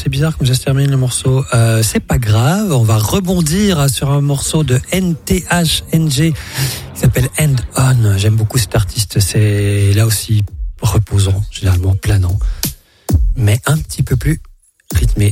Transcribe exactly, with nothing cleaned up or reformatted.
c'est bizarre comme ça se termine le morceau. Euh, c'est pas grave, on va rebondir sur un morceau de N T H N G qui s'appelle End On. J'aime beaucoup cet artiste, c'est là aussi reposant, généralement planant, mais un petit peu plus rythmé.